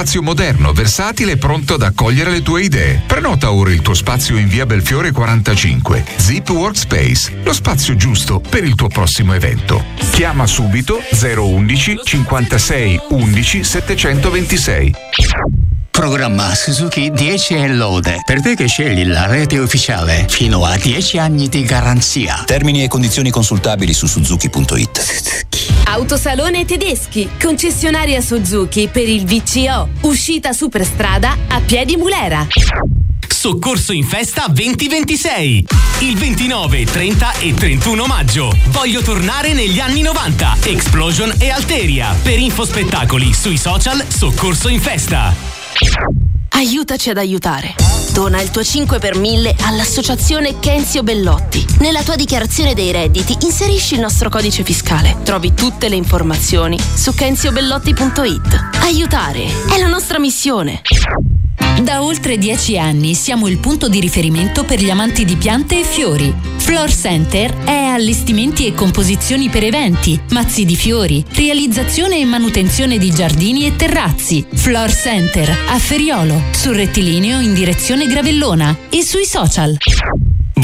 spazio moderno, versatile e pronto ad accogliere le tue idee. Prenota ora il tuo spazio in via Belfiore 45. Zip Workspace, lo spazio giusto per il tuo prossimo evento. Chiama subito 011 56 11 726. Programma Suzuki 10 e lode. Per te che scegli la rete ufficiale, fino a 10 anni di garanzia. Termini e condizioni consultabili su suzuki.it. Autosalone Tedeschi, concessionaria Suzuki per il VCO. Uscita Superstrada a Piedi Mulera. Soccorso in Festa 2026. Il 29, 30 e 31 maggio. Voglio tornare negli anni 90. Explosion e Alteria. Per info spettacoli sui social Soccorso in Festa. Aiutaci ad aiutare. Dona il tuo 5 per 1000 all'associazione Kenzio Bellotti. Nella tua dichiarazione dei redditi inserisci il nostro codice fiscale. Trovi tutte le informazioni su kenziobellotti.it. Aiutare è la nostra missione. Da oltre 10 anni siamo il punto di riferimento per gli amanti di piante e fiori. Floor Center è allestimenti e composizioni per eventi, mazzi di fiori, realizzazione e manutenzione di giardini e terrazzi. Floor Center a Feriolo, sul rettilineo in direzione Gravellona e sui social.